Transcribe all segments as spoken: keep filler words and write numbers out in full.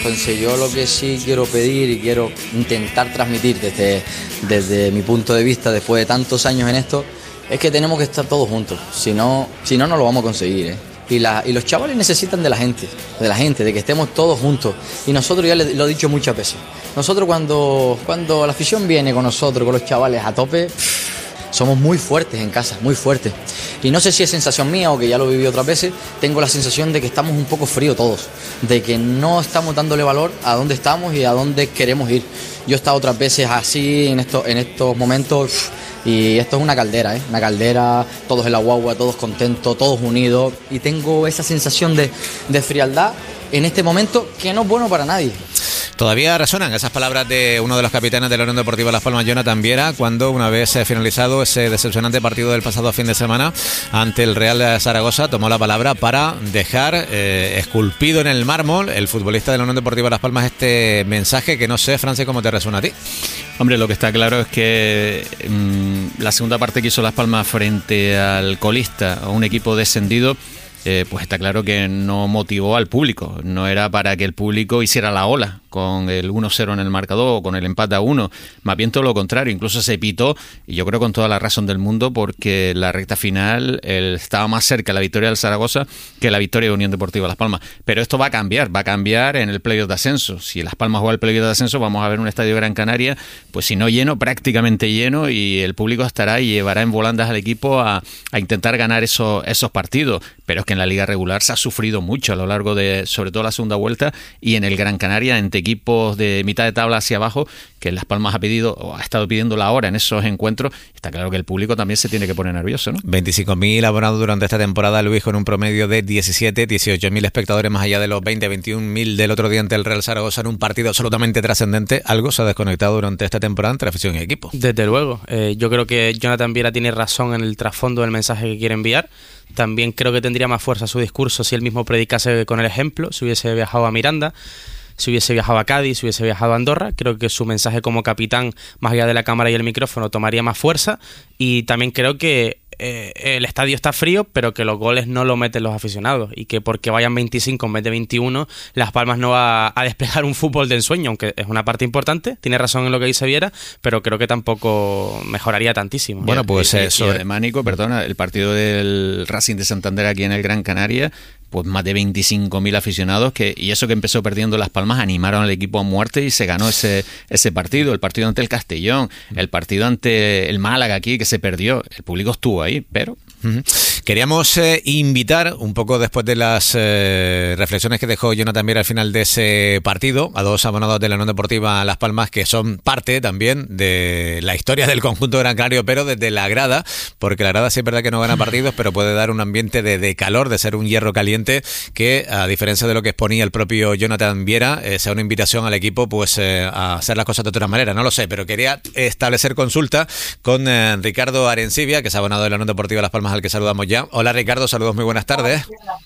Entonces yo lo que sí quiero pedir y quiero intentar transmitir desde, desde mi punto de vista, después de tantos años en esto, es que tenemos que estar todos juntos, si no, si no, no lo vamos a conseguir, ¿eh? Y, la, y los chavales necesitan de la gente, de la gente, de que estemos todos juntos. Y nosotros, ya le, lo he dicho muchas veces, nosotros cuando, cuando la afición viene con nosotros, con los chavales a tope, somos muy fuertes en casa, muy fuertes. Y no sé si es sensación mía o que ya lo viví otras veces, tengo la sensación de que estamos un poco fríos todos, de que no estamos dándole valor a dónde estamos y a dónde queremos ir. Yo he estado otras veces así en estos, en estos momentos y esto es una caldera, ¿eh? Una caldera, todos en la guagua, todos contentos, todos unidos, y tengo esa sensación de, de frialdad en este momento que no es bueno para nadie. Todavía resuenan esas palabras de uno de los capitanes de la Unión Deportiva Las Palmas, Jonathan Viera, cuando una vez finalizado ese decepcionante partido del pasado fin de semana ante el Real Zaragoza, tomó la palabra para dejar eh, esculpido en el mármol el futbolista de la Unión Deportiva Las Palmas este mensaje que no sé, Francis, cómo te resuena a ti. Hombre, lo que está claro es que mmm, la segunda parte que hizo Las Palmas frente al colista, a un equipo descendido, Eh, pues está claro que no motivó al público, no era para que el público hiciera la ola con el uno cero en el marcador o con el empate a uno, más bien todo lo contrario, incluso se pitó, y yo creo con toda la razón del mundo, porque la recta final el, estaba más cerca la victoria del Zaragoza que la victoria de Unión Deportiva Las Palmas, pero esto va a cambiar, va a cambiar en el playoff de ascenso. Si Las Palmas juega el playoff de ascenso, vamos a ver un estadio Gran Canaria, pues si no lleno, prácticamente lleno, y el público estará y llevará en volandas al equipo a, a intentar ganar esos, esos partidos, pero es que en la liga regular se ha sufrido mucho a lo largo de, sobre todo la segunda vuelta, y en el Gran Canaria, entre equipos de mitad de tabla hacia abajo, que Las Palmas ha pedido o ha estado pidiendo la hora en esos encuentros, está claro que el público también se tiene que poner nervioso, ¿no? veinticinco mil abonados durante esta temporada, Luis, con un promedio de diecisiete, dieciocho mil espectadores, más allá de los veinte, veintiún mil del otro día ante el Real Zaragoza, en un partido absolutamente trascendente. Algo se ha desconectado durante esta temporada entre afición y equipo. Desde luego, eh, yo creo que Jonathan Viera tiene razón en el trasfondo del mensaje que quiere enviar. También creo que tendría más fuerza su discurso si él mismo predicase con el ejemplo, si hubiese viajado a Miranda, si hubiese viajado a Cádiz, si hubiese viajado a Andorra. Creo que su mensaje como capitán, más allá de la cámara y el micrófono, tomaría más fuerza. Y también creo que eh, el estadio está frío, pero que los goles no lo meten los aficionados, y que porque vayan veinticinco en vez de veintiuno, Las Palmas no va a desplegar un fútbol de ensueño, aunque es una parte importante, tiene razón en lo que dice Viera, pero creo que tampoco mejoraría tantísimo. Bueno, pues y, eso, y además, Nico, perdona, el partido del Racing de Santander aquí en el Gran Canaria, pues más de veinticinco mil aficionados, que y eso que empezó perdiendo Las Palmas, animaron al equipo a muerte y se ganó ese, ese partido, el partido ante el Castellón, el partido ante el Málaga aquí que se perdió, el público estuvo ahí, pero... Uh-huh. Queríamos eh, invitar, un poco después de las eh, reflexiones que dejó Jonathan Viera al final de ese partido, a dos abonados de la Unión Deportiva Las Palmas, que son parte también de la historia del conjunto Gran Canario, pero desde la grada, porque la grada sí es verdad que no gana partidos, pero puede dar un ambiente de, de calor, de ser un hierro caliente, que a diferencia de lo que exponía el propio Jonathan Viera, eh, sea una invitación al equipo pues eh, a hacer las cosas de otra manera, no lo sé, pero quería establecer consulta con eh, Ricardo Arencibia, que es abonado de la Unión Deportiva Las Palmas, al que saludamos ya. Hola Ricardo, saludos, muy buenas tardes.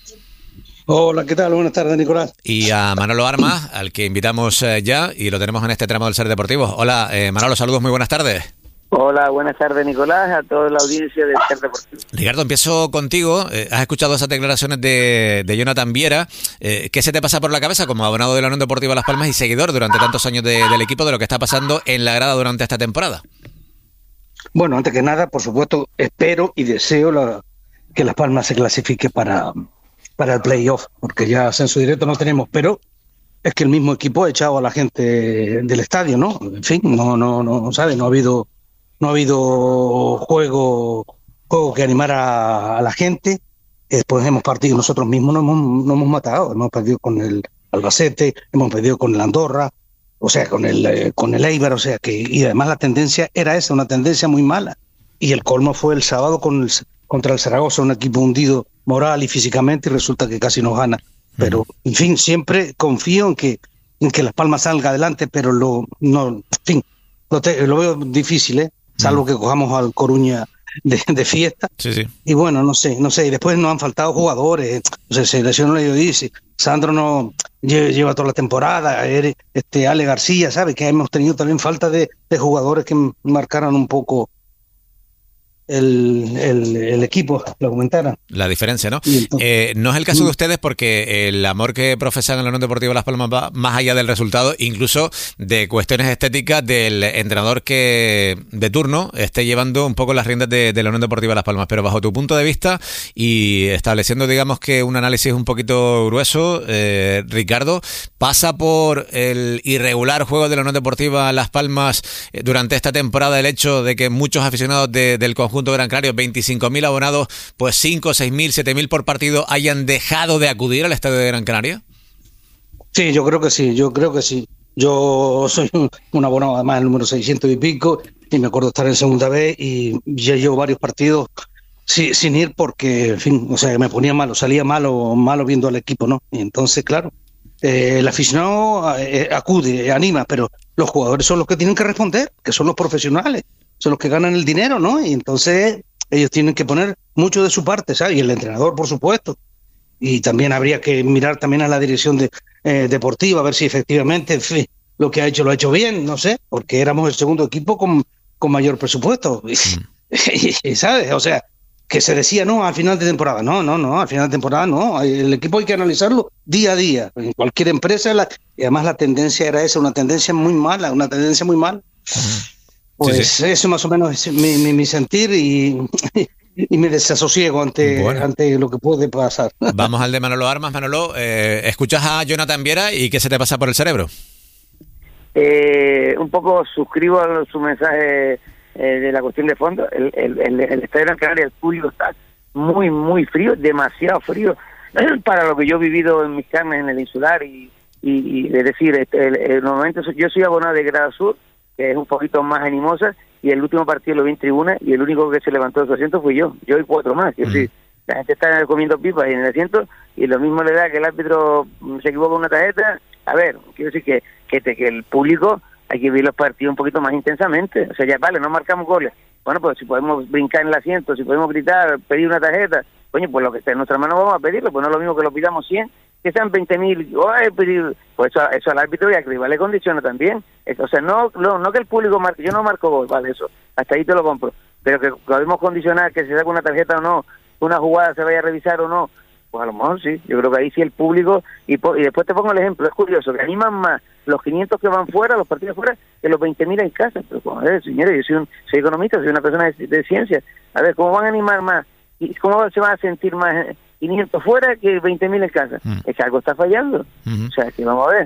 Hola, ¿qué tal? Buenas tardes, Nicolás. Y a Manolo Armas, al que invitamos eh, ya, y lo tenemos en este tramo del Ser Deportivo. Hola, eh, Manolo, saludos, muy buenas tardes. Hola, buenas tardes, Nicolás, a toda la audiencia del Ser Deportivo. Ricardo, empiezo contigo. Eh, has escuchado esas declaraciones de, de Jonathan Viera. Eh, ¿Qué se te pasa por la cabeza como abonado de la Unión Deportiva Las Palmas y seguidor durante tantos años de, del equipo, de lo que está pasando en la grada durante esta temporada? Bueno, antes que nada, por supuesto, espero y deseo la, que Las Palmas se clasifique para, para el playoff, porque ya ascenso directo no tenemos, pero es que el mismo equipo ha echado a la gente del estadio, ¿no? En fin, no, no, no, ¿sabes? No ha habido, no ha habido juego, juego que animara a la gente. Después hemos partido nosotros mismos, nos hemos, nos hemos matado, hemos perdido con el Albacete, hemos perdido con el Andorra, o sea, con el, eh, con el Eibar, o sea, que y además la tendencia era esa, una tendencia muy mala. Y el colmo fue el sábado con el, contra el Zaragoza, un equipo hundido moral y físicamente, y resulta que casi nos gana. Pero, en fin, siempre confío en que en que Las Palmas salga adelante, pero lo no, en fin, lo, te, lo veo difícil, ¿eh? Salvo que cojamos al Coruña de, de fiesta. Sí, sí. Y bueno, no sé, no sé. Y después nos han faltado jugadores. O sea, se lesionó Leo Dice. Sandro no lleva, lleva toda la temporada. Este Ale García, ¿sabes? Que hemos tenido también falta de, de jugadores que marcaran un poco el, el, el equipo lo comentara. La diferencia, ¿no? Entonces, eh, no es el caso de ustedes porque el amor que profesan en la Unión Deportiva Las Palmas va más allá del resultado, incluso de cuestiones estéticas del entrenador que de turno esté llevando un poco las riendas de, de la Unión Deportiva Las Palmas. Pero bajo tu punto de vista y estableciendo, digamos, que un análisis un poquito grueso, eh, Ricardo, ¿pasa por el irregular juego de la Unión Deportiva Las Palmas eh, durante esta temporada el hecho de que muchos aficionados de, del conjunto Gran Canario, veinticinco mil abonados, pues cinco, seis mil, siete mil por partido, hayan dejado de acudir al estadio de Gran Canaria? Sí, yo creo que sí, yo creo que sí. Yo soy un, un abonado, además, el número seiscientos y pico, y me acuerdo estar en segunda vez, y ya llevo varios partidos sí, sin ir porque, en fin, o sea, me ponía malo, salía malo, malo viendo al equipo, ¿no? Y entonces, claro, eh, el aficionado eh, acude, anima, pero los jugadores son los que tienen que responder, que son los profesionales, son los que ganan el dinero, ¿no? Y entonces ellos tienen que poner mucho de su parte, ¿sabes? Y el entrenador, por supuesto. Y también habría que mirar también a la dirección de, eh, deportiva, a ver si efectivamente en fin, lo que ha hecho lo ha hecho bien, no sé, porque éramos el segundo equipo con, con mayor presupuesto. Y, y, ¿sabes? O sea, que se decía, no, al final de temporada. No, no, no, al final de temporada no. El equipo hay que analizarlo día a día. En cualquier empresa, la, y además la tendencia era esa, una tendencia muy mala, una tendencia muy mala. Pues sí, sí. Eso más o menos es mi, mi, mi sentir y, y me desasosiego ante, bueno. ante lo que puede pasar. Vamos al de Manolo Armas. Manolo, eh, ¿escuchas a Jonathan Viera y qué se te pasa por el cerebro? Eh, un poco suscribo a su mensaje eh, de la cuestión de fondo. El, el, el, el estadio de Gran Canaria, el público está muy, muy frío, demasiado frío para lo que yo he vivido en mis carnes en el insular. Y, y, y es decir, el, el, normalmente yo soy abonado de Grada Sur, que es un poquito más animosa, y el último partido lo vi en tribuna y el único que se levantó de su asiento fui yo, yo y cuatro más, que mm. sí, la gente está comiendo pipas en el asiento y lo mismo le da que el árbitro se equivoca una tarjeta. A ver, quiero decir que, que, te, que el público hay que ver los partidos un poquito más intensamente, o sea, ya vale, no marcamos goles, bueno, pues si podemos brincar en el asiento, si podemos gritar, pedir una tarjeta, coño, pues lo que esté en nuestra mano vamos a pedirlo, pues no es lo mismo que lo pidamos cien, que sean veinte mil, oh, pues eso, eso al árbitro y a Criba le condiciona también. O sea, no, no no que el público marque, yo no marco gol, vale, eso, hasta ahí te lo compro, pero que podemos condicionar que se saque una tarjeta o no, una jugada se vaya a revisar o no, pues a lo mejor sí, yo creo que ahí sí el público, y, po, y después te pongo el ejemplo, es curioso, que animan más los quinientos que van fuera, los partidos fuera, que los veinte mil en casa, pero como, a ver, señores, yo soy, un, soy economista, soy una persona de, de ciencia, a ver, ¿cómo van a animar más? ¿Y cómo se van a sentir más quinientos fuera que veinte mil en casa? Mm. Es que algo está fallando. Mm-hmm. O sea, que vamos a ver.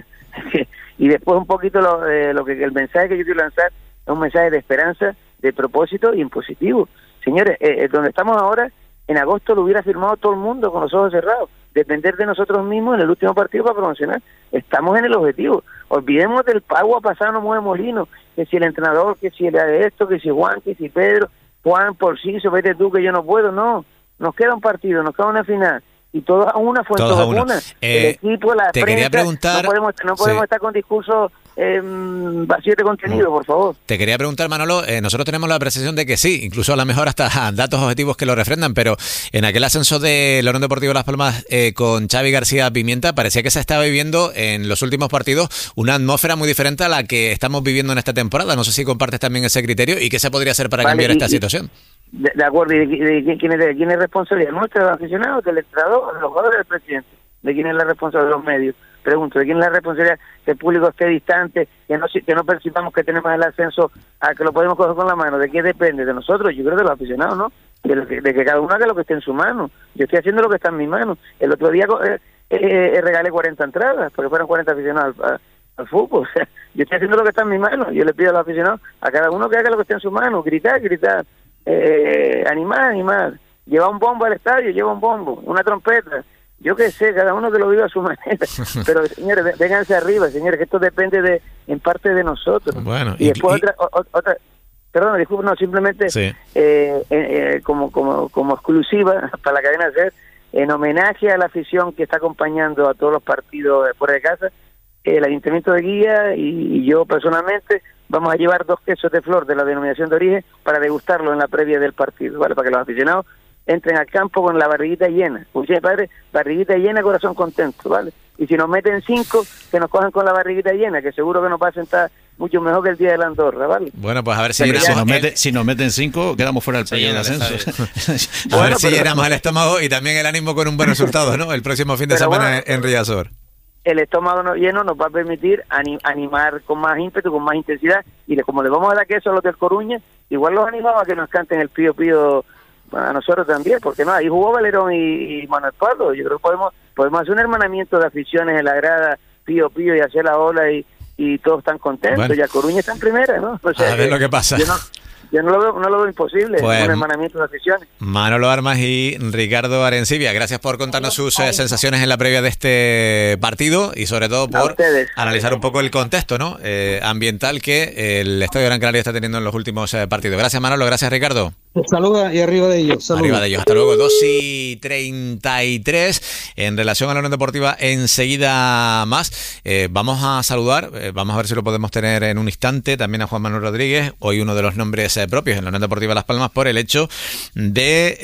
Y después un poquito lo, eh, lo que el mensaje que yo quiero lanzar es un mensaje de esperanza, de propósito y en positivo. Señores, eh, donde estamos ahora, en agosto lo hubiera firmado todo el mundo con los ojos cerrados. Depender de nosotros mismos en el último partido para promocionar. Estamos en el objetivo. Olvidemos del agua pasada no mueve molino. Que si el entrenador, que si el de esto, que si Juan, que si Pedro... Juan, por sí, vete tú que yo no puedo, no. Nos queda un partido, nos queda una final. Y todos a una fue todos a una. Eh, el equipo, la te prensa, quería preguntar, no podemos, no podemos sí. estar con discursos eh, vacíos de contenido, no. por favor. Te quería preguntar, Manolo, eh, nosotros tenemos la percepción de que sí, incluso a lo mejor hasta datos objetivos que lo refrendan, pero en aquel ascenso de la Unión Deportiva Las Palmas eh, con Xavi García Pimienta, parecía que se estaba viviendo en los últimos partidos una atmósfera muy diferente a la que estamos viviendo en esta temporada. No sé si compartes también ese criterio y qué se podría hacer para vale, cambiar y, esta situación. De, de acuerdo, ¿y de, de, de, quién, es, de quién es responsabilidad? ¿Nuestra, de los aficionados, del entrenador, de los jugadores, del presidente? ¿De quién es la responsabilidad de los medios? Pregunto, ¿de quién es la responsabilidad que el público esté distante, que no que no percibamos que tenemos el ascenso, a que lo podemos coger con la mano? ¿De qué depende? ¿De nosotros? Yo creo de los aficionados, ¿no? De, lo que, de que cada uno haga lo que esté en su mano. Yo estoy haciendo lo que está en mi mano. El otro día eh, eh, eh, regalé cuarenta entradas, porque fueron cuarenta aficionados al, al fútbol. O sea, yo estoy haciendo lo que está en mi mano. Yo le pido a los aficionados, a cada uno que haga lo que esté en su mano, gritar, gritar. Eh, animar, animar, lleva un bombo al estadio, lleva un bombo, una trompeta, yo qué sé, cada uno que lo viva a su manera, pero señores, vénganse arriba, señores, que esto depende de, en parte de nosotros. Bueno, y, y después y... otra, o, otra, perdón, disculpe, no, simplemente sí. eh, eh, como, como, como exclusiva para la cadena SER, en homenaje a la afición que está acompañando a todos los partidos fuera de casa, el Ayuntamiento de Guía y, y yo personalmente vamos a llevar dos quesos de flor de la denominación de origen para degustarlo en la previa del partido, ¿vale? Para que los aficionados entren al campo con la barriguita llena. Escuchen, padre, barriguita llena, corazón contento, ¿vale? Y si nos meten cinco, que nos cojan con la barriguita llena, que seguro que nos va a sentar mucho mejor que el día de la Andorra, ¿vale? Bueno, pues a ver si Si llenamos, nos, mete, el, si nos meten cinco, quedamos fuera del playoff de ascenso. a Bueno, ver si pero- llenamos el estómago y también el ánimo con un buen resultado, ¿no? El próximo fin de Pero semana bueno, en Riazor. El estómago no lleno nos va a permitir ani- animar con más ímpetu, con más intensidad, y le- como le vamos a dar queso a los del Coruña, igual los animamos a que nos canten el pío pío a nosotros también, porque no, ahí jugó Valerón y, y Manuel Pardo. Yo creo que podemos podemos hacer un hermanamiento de aficiones en la grada, pío pío, y hacer la ola, y, y todos están contentos. Bueno. Ya Coruña está en primera, ¿no? O sea A ver lo que pasa. Yo no, yo no lo veo, no lo veo imposible, Pues, un hermanamiento de aficiones. Manolo Armas y Ricardo Arencibia, gracias por contarnos sus eh, sensaciones en la previa de este partido y sobre todo A por ustedes. analizar un poco el contexto, ¿no? Eh, ambiental que el Estadio Gran Canaria está teniendo en los últimos eh, partidos. Gracias, Manolo, gracias, Ricardo. Saluda y arriba de ellos. Saluda. Arriba de ellos. Hasta luego. dos y treinta y tres. En relación a la Unión Deportiva, enseguida más. Eh, vamos a saludar, eh, vamos a ver si lo podemos tener en un instante, también a Juan Manuel Rodríguez, hoy uno de los nombres eh, propios en la Unión Deportiva Las Palmas, por el hecho de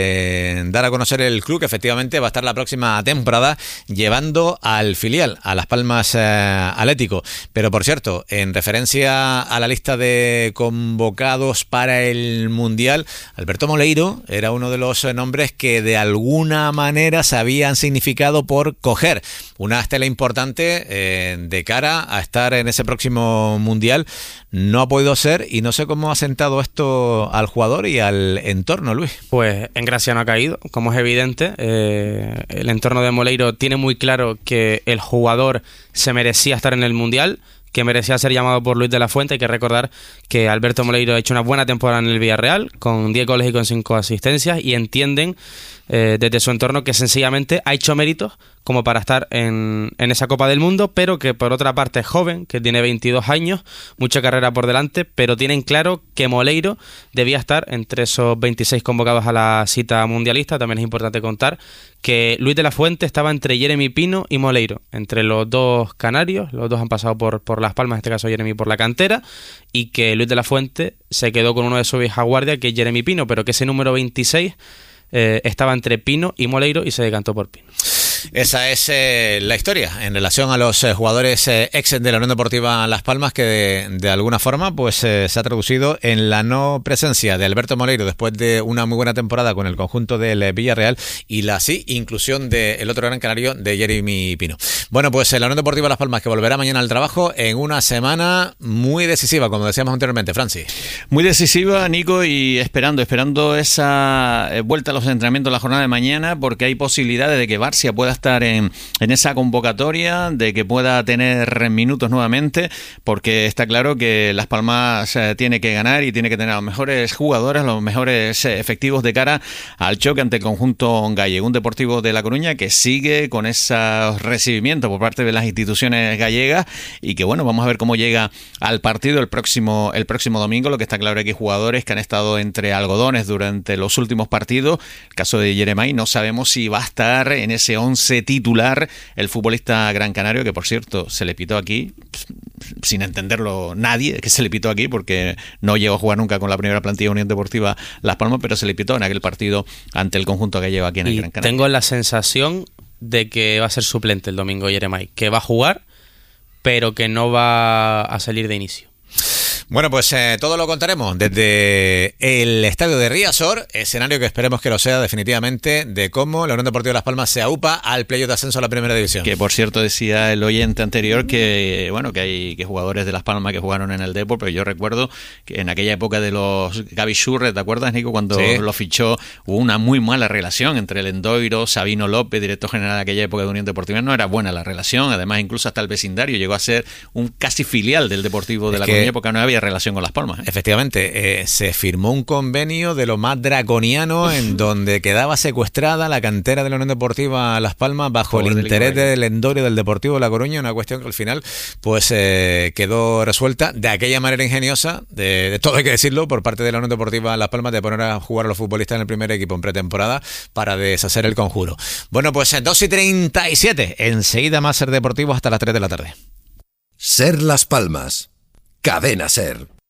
eh, dar a conocer el club que efectivamente va a estar la próxima temporada llevando al filial, a Las Palmas eh, Atlético. Pero por cierto, en referencia a la lista de convocados para el Mundial, Alberto Moleiro era uno de los nombres que de alguna manera se habían significado por coger una estela importante eh, de cara a estar en ese próximo Mundial. No ha podido ser y no sé cómo ha sentado esto al jugador y al entorno, Luis. Pues en gracia no ha caído, como es evidente. Eh, el entorno de Moleiro tiene muy claro que el jugador se merecía estar en el Mundial, que merecía ser llamado por Luis de la Fuente. Hay que recordar que Alberto Moleiro ha hecho una buena temporada en el Villarreal, con diez goles y con cinco asistencias, y entienden eh, desde su entorno que sencillamente ha hecho méritos como para estar en, en esa Copa del Mundo, pero que por otra parte es joven, que tiene veintidós años, mucha carrera por delante, pero tienen claro que Moleiro debía estar entre esos veintiséis convocados a la cita mundialista. También es importante contar que Luis de la Fuente estaba entre Jeremy Pino y Moleiro, entre los dos canarios. Los dos han pasado por, por Las Palmas, en este caso Jeremy por la cantera, y que Luis de la Fuente se quedó con uno de su vieja guardia, que es Jeremy Pino, pero que ese número veintiséis eh, estaba entre Pino y Moleiro y se decantó por Pino. Esa es eh, la historia en relación a los eh, jugadores eh, ex de la Unión Deportiva Las Palmas, que de, de alguna forma pues eh, se ha traducido en la no presencia de Alberto Moleiro después de una muy buena temporada con el conjunto del eh, Villarreal, y la sí inclusión del otro gran canario, de Jeremy Pino. Bueno, pues eh, la Unión Deportiva Las Palmas, que volverá mañana al trabajo en una semana muy decisiva, como decíamos anteriormente, Francis. Muy decisiva, Nico, y esperando, esperando esa vuelta a los entrenamientos la jornada de mañana, porque hay posibilidades de que Barcia pueda estar en, en esa convocatoria, de que pueda tener minutos nuevamente, porque está claro que Las Palmas eh, tiene que ganar y tiene que tener a los mejores jugadores, los mejores eh, efectivos de cara al choque ante el conjunto gallego. Un Deportivo de La Coruña que sigue con esos recibimientos por parte de las instituciones gallegas y que, bueno, vamos a ver cómo llega al partido el próximo, el próximo domingo. Lo que está claro es que hay jugadores que han estado entre algodones durante los últimos partidos. El caso de Jeremy, no sabemos si va a estar en ese once titular el futbolista gran canario, que por cierto se le pitó aquí sin entenderlo nadie, que se le pitó aquí porque no llegó a jugar nunca con la primera plantilla de Unión Deportiva Las Palmas, pero se le pitó en aquel partido ante el conjunto gallego aquí en el y Gran Canaria. Tengo la sensación de que va a ser suplente el domingo Jeremy, que va a jugar pero que no va a salir de inicio. Bueno, pues eh, todo lo contaremos desde el estadio de Riazor, escenario que esperemos que lo sea definitivamente, de cómo la Unión Deportiva Las Palmas se aupa al playoff de ascenso a la primera división. Que por cierto decía el oyente anterior que bueno que hay que jugadores de Las Palmas que jugaron en el Depor, pero yo recuerdo que en aquella época de los Gaby Schurre, ¿te acuerdas, Nico? Cuando sí. lo fichó, hubo una muy mala relación entre el Endoiro, Sabino López, director general de aquella época de Unión Deportiva. No era buena la relación, además incluso hasta el vecindario llegó a ser un casi filial del Deportivo de es La Coruña, porque no había relación con Las Palmas. ¿eh? Efectivamente, eh, se firmó un convenio de lo más draconiano en donde quedaba secuestrada la cantera de la Unión Deportiva Las Palmas bajo Pobre el interés del Endorio del Deportivo de La Coruña, una cuestión que al final pues eh, quedó resuelta de aquella manera ingeniosa, de, de todo hay que decirlo, por parte de la Unión Deportiva Las Palmas, de poner a jugar a los futbolistas en el primer equipo en pretemporada para deshacer el conjuro. Bueno, pues dos y treinta y siete, enseguida más Ser Deportivo hasta las tres de la tarde. Ser Las Palmas, Cadena Ser.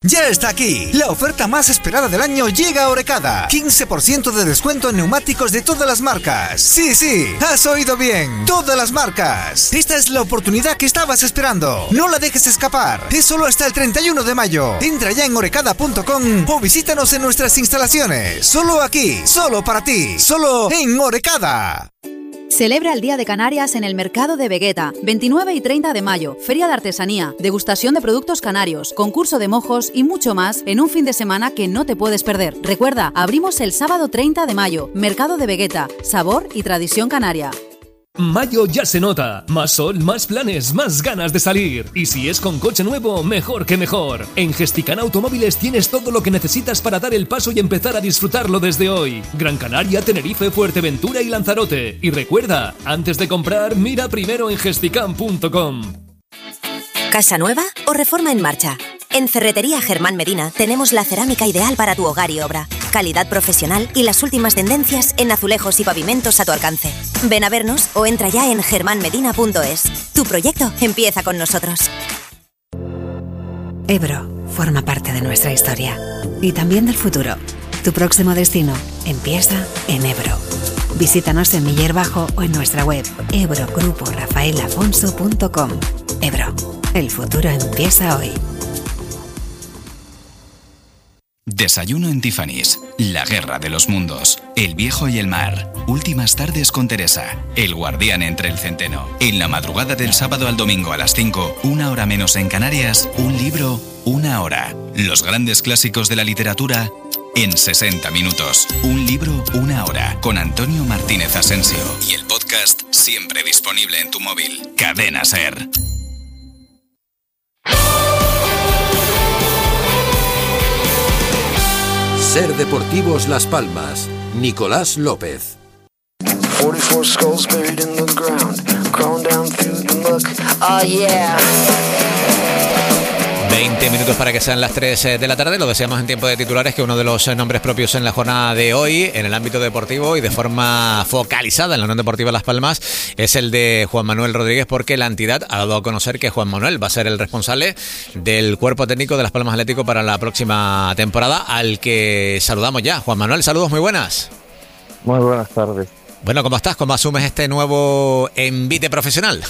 Ya está aquí. La oferta más esperada del año llega a Orecada. quince por ciento de descuento en neumáticos de todas las marcas. Sí, sí, has oído bien. Todas las marcas. Esta es la oportunidad que estabas esperando. No la dejes escapar. Es solo hasta el treinta y uno de mayo. Entra ya en orecada punto com o visítanos en nuestras instalaciones. Solo aquí, solo para ti, solo en Orecada. Celebra el Día de Canarias en el Mercado de Vegueta, veintinueve y treinta de mayo, feria de artesanía, degustación de productos canarios, concurso de mojos y mucho más en un fin de semana que no te puedes perder. Recuerda, abrimos el sábado treinta de mayo, Mercado de Vegueta, sabor y tradición canaria. Mayo ya se nota. Más sol, más planes, más ganas de salir. Y si es con coche nuevo, mejor que mejor. En Gesticana Automóviles tienes todo lo que necesitas para dar el paso y empezar a disfrutarlo desde hoy. Gran Canaria, Tenerife, Fuerteventura y Lanzarote. Y recuerda, antes de comprar, mira primero en gesticam punto com. ¿Casa nueva o reforma en marcha? En Ferretería Germán Medina tenemos la cerámica ideal para tu hogar y obra. Calidad profesional y las últimas tendencias en azulejos y pavimentos a tu alcance. Ven a vernos o entra ya en germán medina punto es. Tu proyecto empieza con nosotros. Ebro forma parte de nuestra historia y también del futuro. Tu próximo destino empieza en Ebro. Visítanos en Miller Bajo o en nuestra web ebro grupo rafael afonso punto com. Ebro, el futuro empieza hoy. Desayuno en Tiffany's, la guerra de los mundos, el viejo y el mar, últimas tardes con Teresa, el guardián entre el centeno. En la madrugada del sábado al domingo a las cinco, una hora menos en Canarias, un libro, una hora. Los grandes clásicos de la literatura en sesenta minutos. Un libro, una hora, con Antonio Martínez Asensio. Y el podcast siempre disponible en tu móvil. Cadena SER. SER Deportivos Las Palmas, Nicolás López. forty-four skulls buried in the ground, crawling down through the muck. Oh yeah. veinte minutos para que sean las tres de la tarde. Lo deseamos en tiempo de titulares, que uno de los nombres propios en la jornada de hoy en el ámbito deportivo y de forma focalizada en la Unión Deportiva Las Palmas es el de Juan Manuel Rodríguez, porque la entidad ha dado a conocer que Juan Manuel va a ser el responsable del cuerpo técnico de Las Palmas Atlético para la próxima temporada, al que saludamos ya. Juan Manuel, saludos, muy buenas. Muy buenas tardes. Bueno, ¿cómo estás? ¿Cómo asumes este nuevo envite profesional?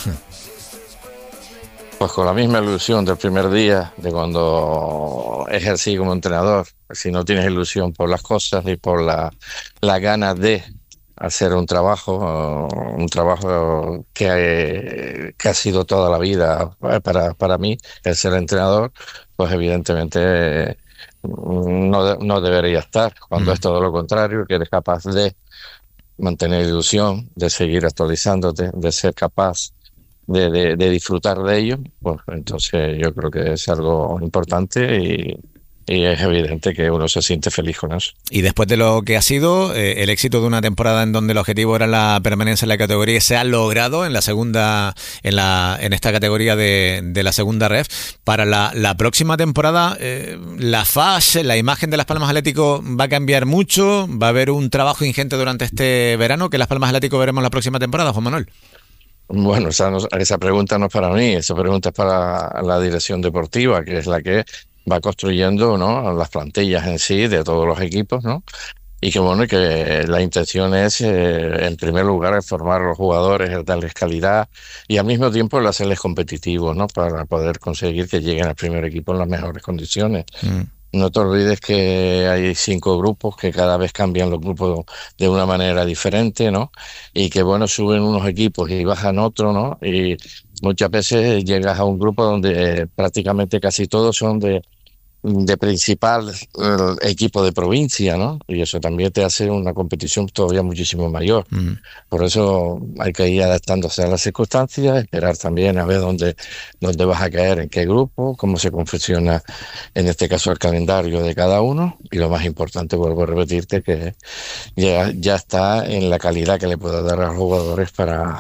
Pues con la misma ilusión del primer día, de cuando ejercí como entrenador. Si no tienes ilusión por las cosas y por la, la ganas de hacer un trabajo, un trabajo que, que ha sido toda la vida para, para mí, el ser entrenador, pues evidentemente no, no debería estar. Cuando mm. es todo lo contrario, que eres capaz de mantener ilusión, de seguir actualizándote, de ser capaz De, de, de disfrutar de ello, pues entonces yo creo que es algo importante y, y es evidente que uno se siente feliz con eso. Y después de lo que ha sido eh, el éxito de una temporada en donde el objetivo era la permanencia en la categoría, se ha logrado en la segunda, en la en esta categoría de, de la segunda ref. Para la, la próxima temporada, eh, la fase, la imagen de Las Palmas Atlético va a cambiar mucho, va a haber un trabajo ingente durante este verano, que Las Palmas Atlético veremos la próxima temporada, Juan Manuel. Bueno, esa, no, esa pregunta no es para mí, esa pregunta es para la dirección deportiva, que es la que va construyendo, ¿no?, las plantillas en sí de todos los equipos, ¿no? Y que bueno, que la intención es, eh, en primer lugar, formar a los jugadores, darles calidad y al mismo tiempo el hacerles competitivos, ¿no?, para poder conseguir que lleguen al primer equipo en las mejores condiciones. Mm. No te olvides que hay cinco grupos, que cada vez cambian los grupos de una manera diferente, ¿no? Y que, bueno, suben unos equipos y bajan otros, ¿no? Y muchas veces llegas a un grupo donde eh, prácticamente casi todos son de, de principal eh, equipo de provincia, ¿no? Y eso también te hace una competición todavía muchísimo mayor. Mm. Por eso hay que ir adaptándose a las circunstancias, esperar también a ver dónde, dónde vas a caer, en qué grupo, cómo se confecciona, en este caso, el calendario de cada uno. Y lo más importante, vuelvo a repetirte, que ya, ya está en la calidad que le puedo dar a los jugadores para,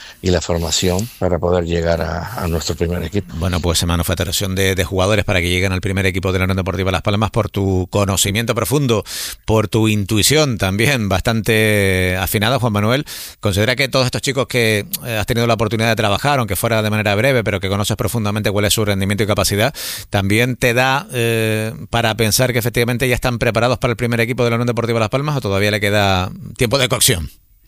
y la formación para poder llegar a, a nuestro primer equipo. Bueno, pues manufacturación de, de jugadores para que lleguen al primer equipo de la Unión Deportiva Las Palmas, por tu conocimiento profundo, por tu intuición también bastante afinada, Juan Manuel. ¿Considera que todos estos chicos que has tenido la oportunidad de trabajar, aunque fuera de manera breve, pero que conoces profundamente cuál es su rendimiento y capacidad, también te da eh, para pensar que efectivamente ya están preparados para el primer equipo de la Unión Deportiva Las Palmas, o todavía le queda tiempo de cocción?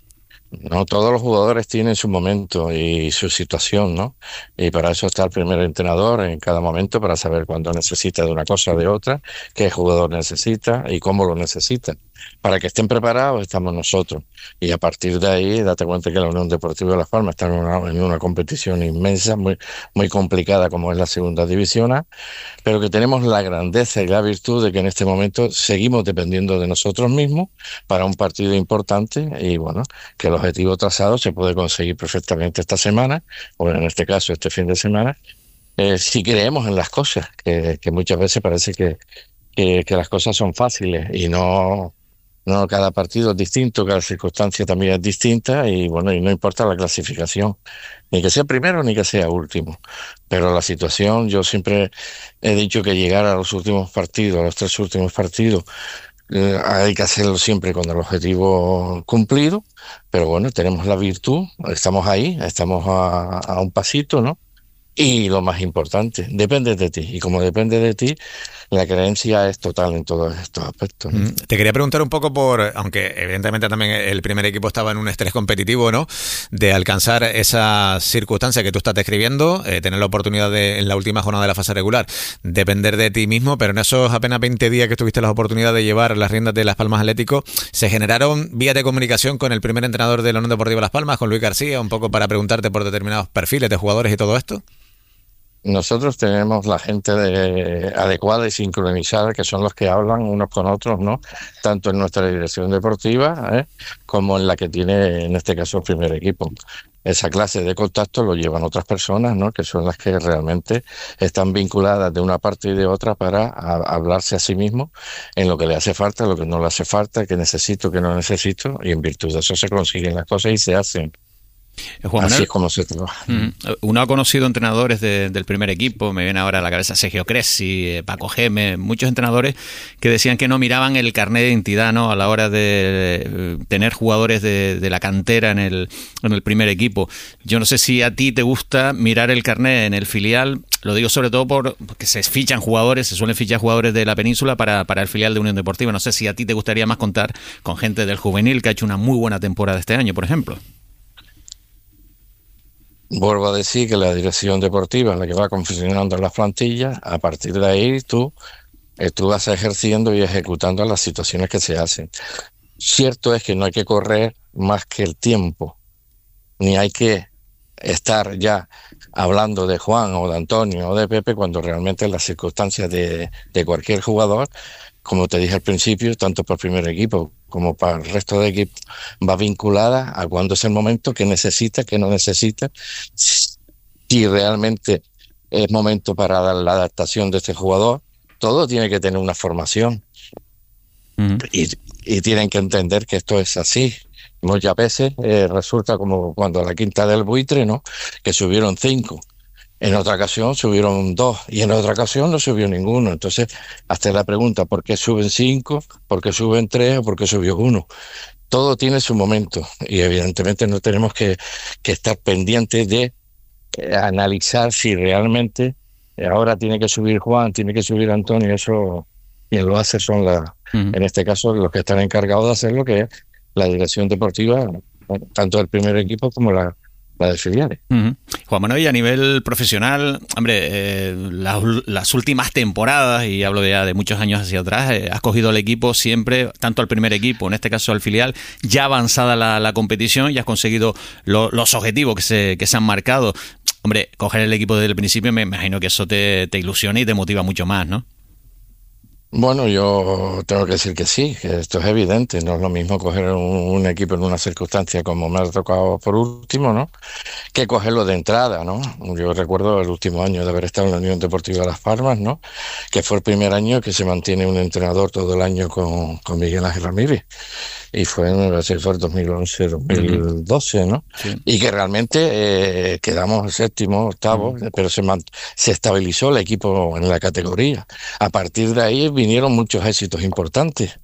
No, todos los jugadores tienen su momento y su situación, ¿no? Y para eso está el primer entrenador en cada momento, para saber cuándo necesita de una cosa o de otra, qué jugador necesita y cómo lo necesita. Para que estén preparados estamos nosotros. Y a partir de ahí, date cuenta que la Unión Deportiva de Las Palmas está en una, en una competición inmensa, muy, muy complicada, como es la segunda división A, pero que tenemos la grandeza y la virtud de que en este momento seguimos dependiendo de nosotros mismos para un partido importante, y bueno, que el objetivo trazado se puede conseguir perfectamente esta semana, o en este caso este fin de semana, eh, si creemos en las cosas, que, que muchas veces parece que, que, que las cosas son fáciles y no... No, cada partido es distinto, cada circunstancia también es distinta, y bueno, y no importa la clasificación, ni que sea primero ni que sea último. Pero la situación, yo siempre he dicho que llegar a los últimos partidos, a los tres últimos partidos, eh, hay que hacerlo siempre con el objetivo cumplido, pero bueno, tenemos la virtud, estamos ahí, estamos a, a un pasito, ¿no? Y lo más importante, depende de ti. Y como depende de ti, la creencia es total en todos estos aspectos, ¿no? Te quería preguntar un poco por, aunque evidentemente también el primer equipo estaba en un estrés competitivo, ¿no?, de alcanzar esa circunstancia que tú estás describiendo, eh, tener la oportunidad de, en la última jornada de la fase regular, depender de ti mismo, pero en esos apenas veinte días que tuviste la oportunidad de llevar las riendas de Las Palmas Atlético, ¿se generaron vías de comunicación con el primer entrenador de la Unión Deportiva Las Palmas, con Luis García, un poco para preguntarte por determinados perfiles de jugadores y todo esto? Nosotros tenemos la gente de, adecuada y sincronizada, que son los que hablan unos con otros, ¿no? Tanto en nuestra dirección deportiva, ¿eh?, como en la que tiene, en este caso, el primer equipo. Esa clase de contacto lo llevan otras personas, ¿no?, que son las que realmente están vinculadas de una parte y de otra para a, hablarse a sí mismos en lo que le hace falta, lo que no le hace falta, qué necesito, qué no necesito, y en virtud de eso se consiguen las cosas y se hacen. Juan Así Manuel, es como se trabaja. Uno ha conocido entrenadores de, del primer equipo, me viene ahora a la cabeza Sergio Cresci, Paco Gémez, muchos entrenadores que decían que no miraban el carnet de identidad, ¿no?, a la hora de tener jugadores de, de la cantera en el, en el primer equipo. Yo no sé si a ti te gusta mirar el carnet en el filial, lo digo sobre todo porque se fichan jugadores, se suelen fichar jugadores de la península para, para el filial de Unión Deportiva. No sé si a ti te gustaría más contar con gente del juvenil que ha hecho una muy buena temporada este año, por ejemplo. Vuelvo a decir que la dirección deportiva es la que va confeccionando las plantillas. A partir de ahí tú, eh, tú vas ejerciendo y ejecutando las situaciones que se hacen. Cierto es que no hay que correr más que el tiempo, ni hay que estar ya hablando de Juan o de Antonio o de Pepe, cuando realmente las circunstancias de, de cualquier jugador, como te dije al principio, tanto para el primer equipo como para el resto de equipos, va vinculada a cuándo es el momento, que necesita, que no necesita, si realmente es momento para dar la adaptación de este jugador. Todo tiene que tener una formación. Uh-huh. y, y tienen que entender que esto es así. Muchas veces eh, resulta como cuando a la quinta del buitre, ¿no?, que subieron cinco. En otra ocasión subieron dos y en otra ocasión no subió ninguno. Entonces, hasta la pregunta, ¿por qué suben cinco? ¿Por qué suben tres? ¿O por qué subió uno? Todo tiene su momento y evidentemente no tenemos que, que estar pendientes de eh, analizar si realmente eh, ahora tiene que subir Juan, tiene que subir Antonio. Eso quien lo hace son, la, uh-huh. en este caso, los que están encargados de hacerlo, que es la dirección deportiva, tanto del primer equipo como la la de filiales. Uh-huh. Juan Manuel, y a nivel profesional, hombre, eh, las, las últimas temporadas, y hablo ya de muchos años hacia atrás, eh, has cogido el equipo siempre, tanto al primer equipo, en este caso al filial, ya avanzada la, la competición, y has conseguido lo, los objetivos que se, que se han marcado. Hombre, coger el equipo desde el principio, me imagino que eso te, te ilusiona y te motiva mucho más, ¿no? Bueno, yo tengo que decir que sí, que esto es evidente. No es lo mismo coger un, un equipo en una circunstancia como me ha tocado por último, ¿no?, que cogerlo de entrada, ¿no? Yo recuerdo el último año de haber estado en la Unión Deportiva de Las Palmas, ¿no?, que fue el primer año que se mantiene un entrenador todo el año con, con Miguel Ángel Ramírez. y fue en el dos mil once, dos mil doce, ¿no? Sí. Y que realmente eh, quedamos séptimo, octavo, uh-huh. pero se, man- se estabilizó el equipo en la categoría. A partir de ahí vinieron muchos éxitos importantes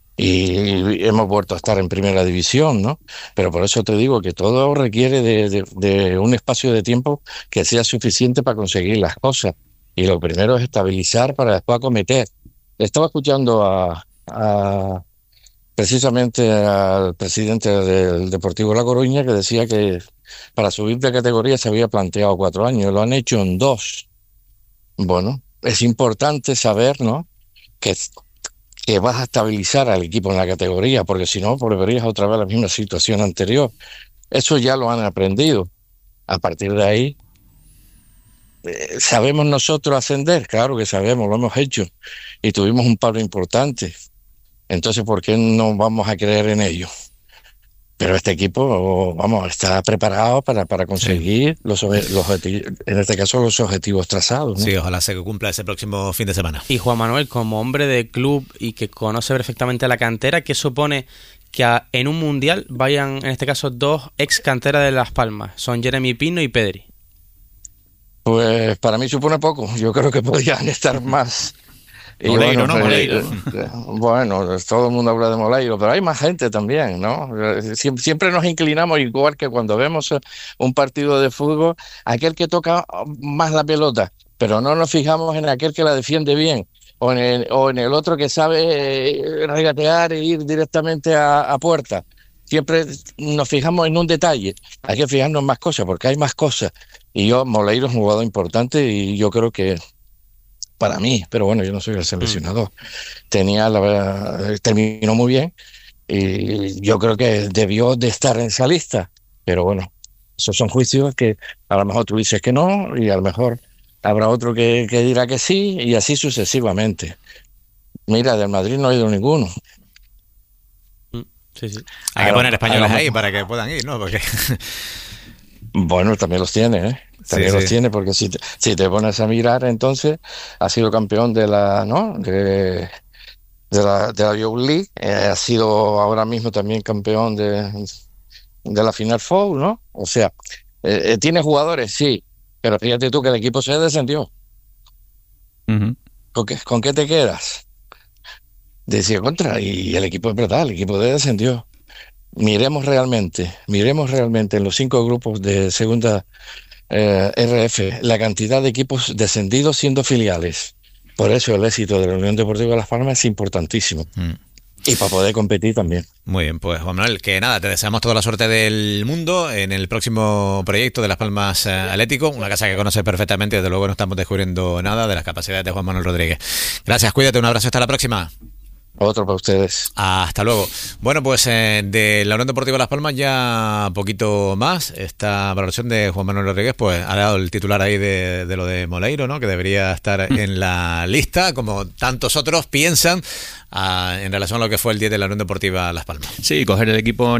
y hemos vuelto a estar en primera división, ¿no? Pero por eso te digo que todo requiere de, de, de un espacio de tiempo que sea suficiente para conseguir las cosas. Y lo primero es estabilizar para después acometer. Estaba escuchando a, a precisamente al presidente del Deportivo La Coruña, que decía que para subir de categoría se había planteado cuatro años, lo han hecho en dos. Bueno, es importante saber, ¿no?, que, que vas a estabilizar al equipo en la categoría, porque si no, volverías otra vez a la misma situación anterior. Eso ya lo han aprendido. A partir de ahí, eh, ¿sabemos nosotros ascender? Claro que sabemos, lo hemos hecho, y tuvimos un palo importante. Entonces, ¿por qué no vamos a creer en ello? Pero este equipo, vamos, está preparado para, para conseguir sí. los, los objetivos, en este caso los objetivos trazados, ¿no? Sí, ojalá se cumpla ese próximo fin de semana. Y Juan Manuel, como hombre de club y que conoce perfectamente la cantera, ¿qué supone que a, en un mundial vayan, en este caso, dos ex canteras de Las Palmas? Son Jeremy Pino y Pedri. Pues para mí supone poco. Yo creo que podrían estar más. Y Moleiro, bueno, ¿no? Moleiro. Eh, bueno, todo el mundo habla de Moleiro, pero hay más gente también, ¿no? Sie- siempre nos inclinamos, igual que cuando vemos un partido de fútbol, aquel que toca más la pelota, pero no nos fijamos en aquel que la defiende bien, o en el, o en el otro que sabe regatear e ir directamente a, a puerta. Siempre nos fijamos en un detalle, hay que fijarnos en más cosas, porque hay más cosas. Y yo, Moleiro es un jugador importante y yo creo que para mí, pero bueno, yo no soy el seleccionador, tenía la, terminó muy bien y yo creo que debió de estar en esa lista, pero bueno, esos son juicios que a lo mejor tú dices que no y a lo mejor habrá otro que, que dirá que sí y así sucesivamente. Mira, del Madrid no ha ido ninguno. Sí, sí. Hay que poner españoles ahí para que puedan ir, ¿no? Porque bueno, también los tiene, ¿eh? También sí, los sí. tiene, porque si te, si te pones a mirar, entonces ha sido campeón de la, ¿no? De, de la de la Youth League, eh, ha sido ahora mismo también campeón de, de la Final Four, ¿no? O sea, eh, eh, tiene jugadores, sí, pero fíjate tú que el equipo se descendió. Uh-huh. ¿Con qué, ¿Con qué te quedas? Decía contra, y el equipo es verdad, el equipo descendió. Miremos realmente, miremos realmente en los cinco grupos de segunda eh, R F, la cantidad de equipos descendidos siendo filiales. Por eso el éxito de la Unión Deportiva de Las Palmas es importantísimo. Mm. Y para poder competir también. Muy bien, pues Juan Manuel, que nada, te deseamos toda la suerte del mundo en el próximo proyecto de Las Palmas Atlético, una casa que conoces perfectamente, desde luego no estamos descubriendo nada de las capacidades de Juan Manuel Rodríguez. Gracias, cuídate, un abrazo, hasta la próxima. Otro para ustedes. Hasta luego. Bueno, pues eh, de la Unión Deportiva Las Palmas ya poquito más. Esta valoración de Juan Manuel Rodríguez pues ha dado el titular ahí de, de lo de Moleiro, ¿no? Que debería estar mm. en la lista, como tantos otros piensan, a, en relación a lo que fue el diez de la Unión Deportiva Las Palmas. Sí, coger el equipo